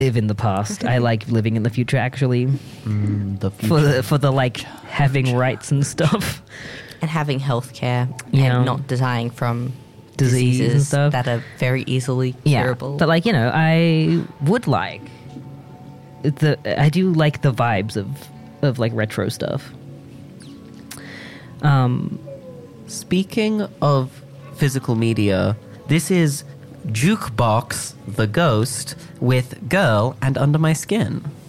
live in the past. I like living in the future, actually. The future. For the like having rights and stuff. And having healthcare Yeah. and not dying from Disease and diseases stuff. that are very easily Yeah, curable. but like, you know, I would like I do like the vibes of like retro stuff. Speaking of physical media, this is Jukebox the Ghost with Girl and Under My Skin.